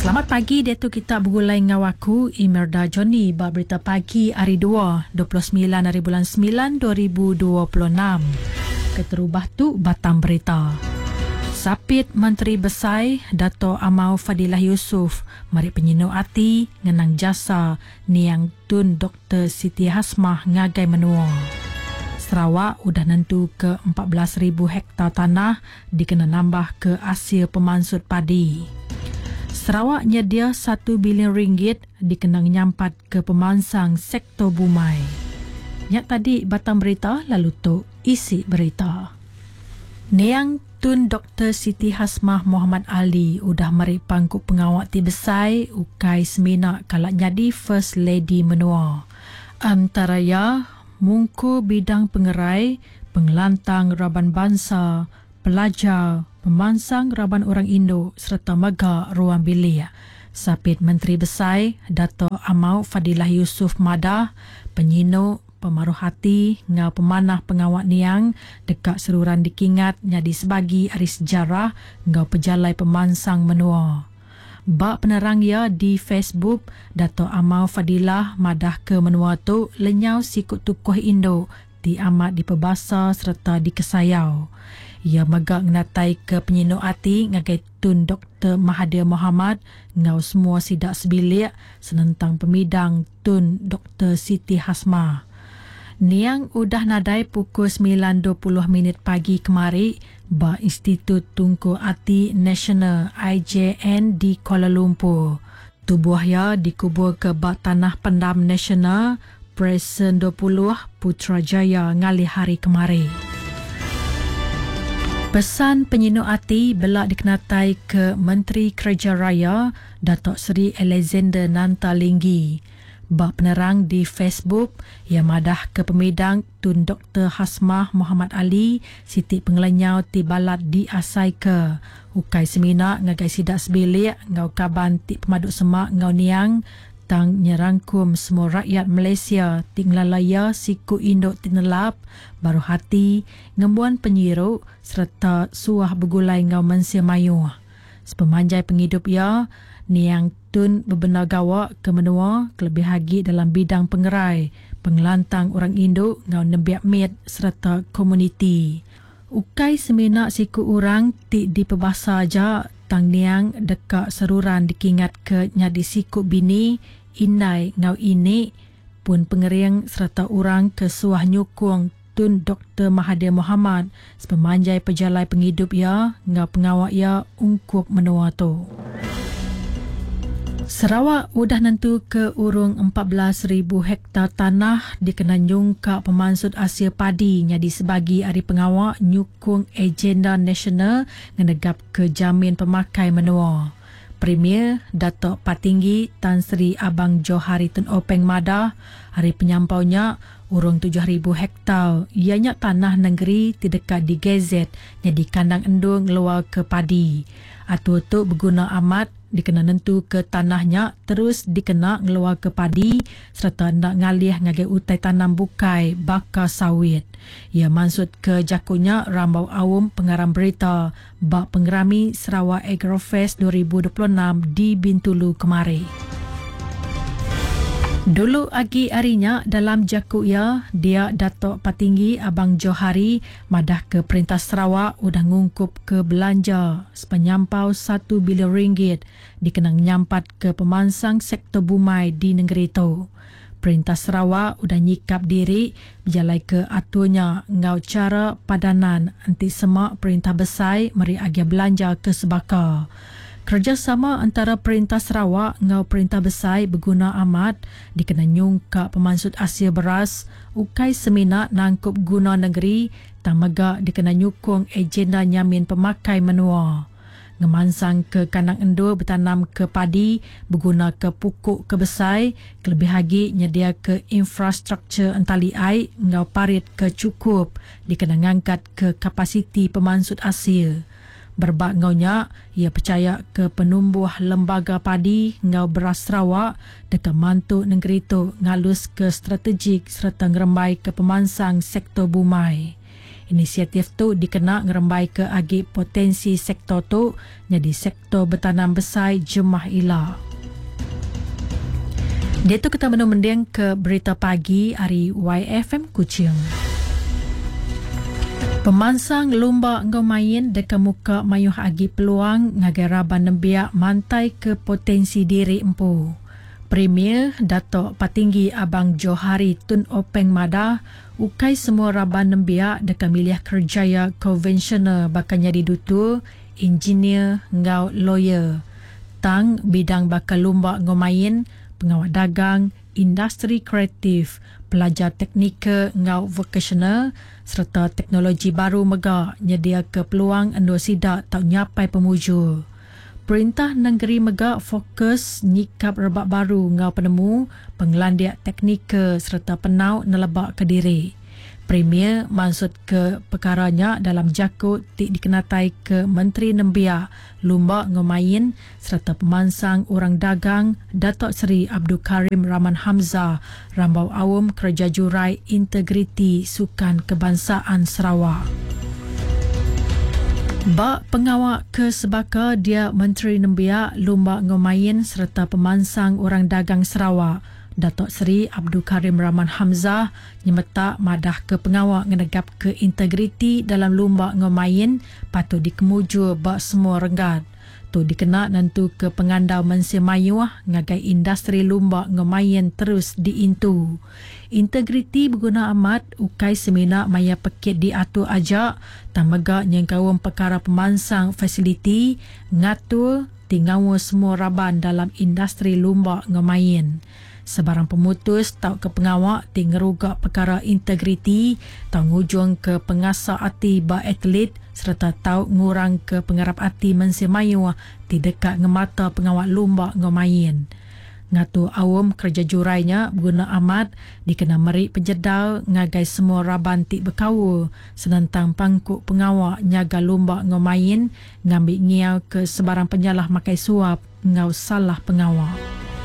Selamat pagi, Dato' kita bergulai dengan aku, Imelda Johnny, berita pagi hari 2, 29 hari bulan 9, 2026. Keterubah tu Batam Berita. Sapit Menteri Besar Dato' Amau Fadilah Yusof mari penyinu hati ngenang jasa Niang Tun Dr. Siti Hasmah ngagai menua. Sarawak udah nentu ke 14,000 hektar tanah dikena nambah ke hasil pemansut padi. Sarawak nyedia 1 bilion ringgit dikenang nyampat ke pemansang sektor bumai. Nyak tadi Batam Berita, lalu tu isi berita. Niang Tun Dr. Siti Hasmah Muhammad Ali udah mari pangkuk pengawak ti besai ukai semina kalak jadi First Lady menua. Antara ya mungku bidang pengerai, pengelantang Raban Bangsa, pelajar, pemansang Raban Orang Indo serta mega ruang bilik. Sapit Menteri Besar Dato' Amau Fadilah Yusof Madah penyino pemaruh hati ngau pemanah pengawak niang dekat seruran dikingat nyadi sebagi hari sejarah ngau pejalai pemansang menua. Bak penerang ya di Facebook, Dato' Amau Fadilah madah ke menua tu lenyau sikut tukuh Indo di amat di Pebasa serta di Kesayau. Ia megak ngenatai ke penyino hati ngagai Tun Dr. Mahathir Mohamad ngau semua sidak sebilik senentang pemidang Tun Dr. Siti Hasmah. Niang udah nadai pukul 9.20 pagi kemari ba Institut Tunku Hati Nasional IJN di Kuala Lumpur. Tubuhnya dikubur ke bak tanah pendam nasional Presiden 20 Putrajaya ngalih hari kemari. Pesan penyino hati belak dikenatai ke Menteri Kerja Raya Datuk Seri Alexander Nantalinggi. Bak penerang di Facebook, ia madah ke pemidang Tun Dr. Hasmah Muhammad Ali Siti Pengelenyau ti balat di asai ke. Ukai semina ngagai sidak sebilik ngau kaban ti pemaduk semak ngau niang tang nyerangkum semua rakyat Malaysia ti ngelalaya siku induk tinelap baru hati ngembuan penyiruk serta suah begulai ngau mensia mayu. Sepemanjai penghidup ia Niang Tun bebenar gawak ke menua kelebih hagi dalam bidang pengerai, pengelantang orang Indo ngau nembiak mit serta komuniti. Ukai semina siku orang ti di Pebasa aja tang niang dekat seruran dikingat ke nyadi siku bini indai ngau ini pun pengering serta orang ke suah nyukung Tun Dr. Mahathir Mohamad sepemanjai pejalai penghidup ya ngau pengawak ya ungkup menua tu. Sarawak udah nentu ke urung 14,000 hektar tanah dikena nyungka pemansut hasil padi nyadi sebagi hari pengawak nyukung agenda nasional ngenegap ke jamin pemakai menua. Premier Datuk Patinggi Tan Sri Abang Johari Tun Openg Madah hari penyampaunya urung 7,000 hektar ianya tanah negeri di dekat di Gazet nyadi kandang endung luar ke padi. Atu-atu berguna amat dikena nentu ke tanahnya terus dikena ngeluar ke padi serta nak ngalih ngagai utai tanam bukai bakar sawit. Ia maksud ke jakunya rambau awam pengaram berita bak pengerami Sarawak Agrofest 2026 di Bintulu kemari. Dulu agi harinya dalam jaku ia, dia Datuk Patinggi Abang Johari madah ke Perintah Sarawak udah ngungkup ke belanja sepenyampau 1 bilion ringgit dikenang nyampat ke pemansang sektor bumai di negeri itu. Perintah Sarawak udah nyikap diri berjalai ke aturnya ngau cara padanan anti semak Perintah Besar mari agia belanja ke sebaka. Kerjasama antara Perintah Sarawak ngau Perintah Besar berguna amat dikena nyungka pemansut hasil beras ukai semina nangkup guna negeri tang mega dikena nyukung agenda nyamin pemakai menua. Ngemansang ke kandang endur bertanam ke padi berguna ke pukuk ke besar kelebih hagi nyedia ke infrastruktur entali air ngau parit ke cukup dikena ngangkat ke kapasiti pemansut hasil. Berbak ngaunya, ia percaya ke penumbuh lembaga padi ngau beras Sarawak dekat mantuk negeri itu ngalus ke strategik serta ngerembai ke pemansang sektor bumai. Inisiatif tu dikena ngerembai ke agi potensi sektor tu jadi sektor bertanam besar jemah ila. Dia tu kita menung-mending ke berita pagi hari YFM Kuching. Pemansang lumba ngomain dekat muka mayuh agi peluang ngagai raban nembiak mantai ke potensi diri empu. Premier Dato' Patinggi Abang Johari Tun Openg Madah ukai semua raban nembiak dekat milih kerjaya konvensional bakal jadi dutu, engineer ngau lawyer. Tang bidang bakal lumba ngomain, pengawal dagang, industri kreatif, pelajar teknika ngau vocational serta teknologi baru mega nyedia ke peluang endo sidak tak nyapai pemuju. Perintah negeri mega fokus nyikap rebak baru ngau penemu, penglandiak teknika serta penau nelebak ke diri. Premier maksud ke perkaranya dalam jakut dikenatai ke Menteri Nembiak, Lumba Ngomain serta pemansang orang dagang Datuk Seri Abdul Karim Rahman Hamzah Rambau Awam Kerja Jurai Integriti Sukan Kebangsaan Sarawak. Bak pengawak ke sebaka dia Menteri Nembiak, Lumba Ngomain serta pemansang orang dagang Sarawak Datuk Seri Abdul Karim Rahman Hamzah nyemetak madah ke pengawak ngenegap ke integriti dalam lumba ngomain patut dikemuju bak semua renggat. Tu dikena nantu ke pengandau mensemayuah ngagai industri lumba ngomain terus diintu. Integriti berguna amat ukai semina maya pekit diatur ajak tamega nyengkawam perkara pemansang fasiliti ngatur tingawa semua raban dalam industri lumba ngomain. Sebarang pemutus tau ke pengawak tingerugak perkara integriti, tau ngujung ke pengasah hati ba atlet serta tau ngurang ke pengarap hati mensemayu ti dekat ngemata pengawak lumba ngomain. Ngatu awam kerja jurainya berguna amat dikena merik penjedal ngagai semua raban ti berkawa senentang pangkuk pengawak nyaga lumba ngomain ngambil ngiau ke sebarang penyalah makai suap ngau salah pengawak.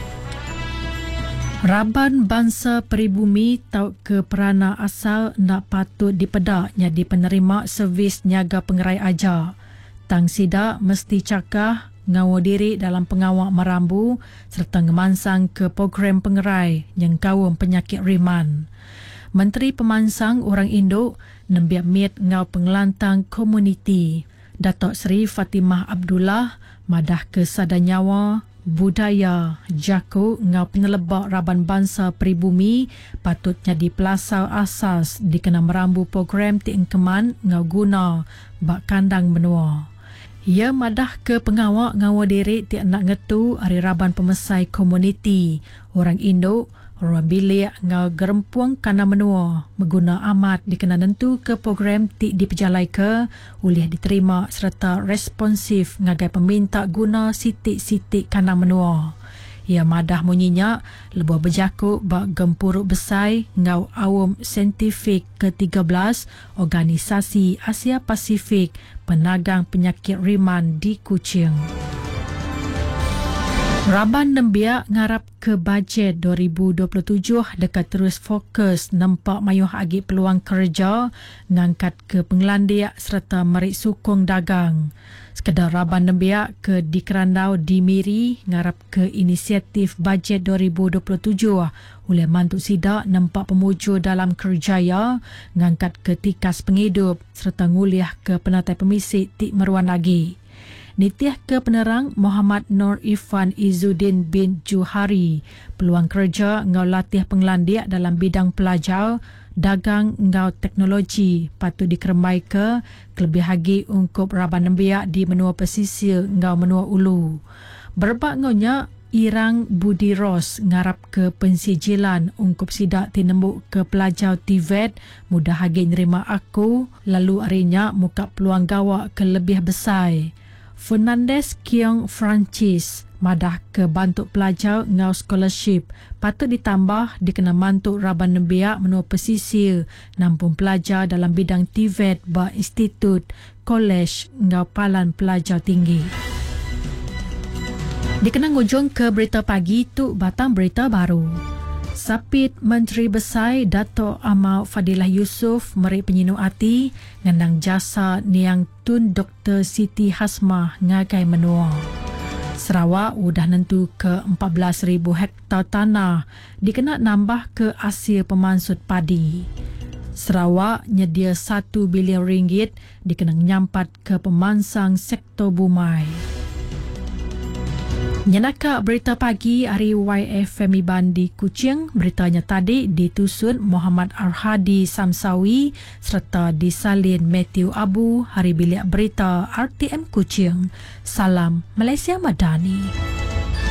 Raban bangsa peribumi tau ke perana asal nak patut dipedak jadi penerima servis nyaga pengerai ajar. Tang sidak mesti cakah ngawa diri dalam pengawak merambu serta ngemansang ke program pengerai yang kawam penyakit riman. Menteri Pemansang Orang Induk nembiak mit ngau pengelantang komuniti. Datuk Seri Fatimah Abdullah madah ke sadanyawa budaya jaku ngau pengelebak raban bangsa peribumi patutnya di pelasau asas dikena merambu program tiengkeman ngau guna bak kandang benua. Ia madah ke pengawak ngawa diri tiak nak ngetu hari raban pemesai komuniti orang Induk orang bilik ngau gerempuang kana menua mengguna amat dikena nentu ke program ti dipejalai ke ulih diterima serta responsif ngagai peminta guna sitik-sitik kana menua. Ia madah munyinya lebuh berjakuk bak gempuruk besar ngau awam saintifik ke-13 Organisasi Asia Pasifik Penagang Penyakit Riman di Kuching. Raban Nembiak ngarap ke bajet 2027 dekat terus fokus nampak mayuh agi peluang kerja ngangkat ke penglandiak serta merik sukong dagang. Sekedar Raban Nembiak ke dikerandau di Miri ngarap ke inisiatif bajet 2027 oleh mantuk sidak nampak pemuju dalam kerjaya ngangkat ke tikas penghidup serta nguliah ke penatai pemisik tik meruan lagi. Nitiah ke penerang Muhammad Nur Ifan Izzuddin bin Juhari peluang kerja ngau latih penglandiak dalam bidang pelajar, dagang ngau teknologi patut dikerembai ke kelebih hagi ungkup Raban Nembiak di menua pesisir ngau menua ulu. Berbak ngaunya Irang Budi Ros ngarap ke pensijilan ungkup sidak tinembuk ke pelajar TVET mudah hagi nerima aku lalu arinya muka peluang gawak ke lebih besar. Fernandez Kiong Francis madah ke bantuk pelajar ngau scholarship patut ditambah dikena mantuk Raban Nembiak menua pesisir nampung pelajar dalam bidang TVET ba institut kolej ngau palan pelajar tinggi. Dikena ngujung ke berita pagi tu batang berita baru. Sapit Menteri Besar Dato' Ahmad Fadilah Yusof meri penyinu ati ngendang jasa Niang Tun Dr. Siti Hasmah ngagai menua. Sarawak udah nentu ke 14,000 hektar tanah dikena nambah ke Asia Pemansut Padi. Sarawak nyedia 1 bilion ringgit dikena nyampat ke pemansang sektor bumai. Nyenaka berita pagi hari YFM Iban di Kuching, beritanya tadi ditusun Muhammad Arhadi Samsawi serta disalin Matthew Abu, hari bilik berita RTM Kuching. Salam Malaysia Madani.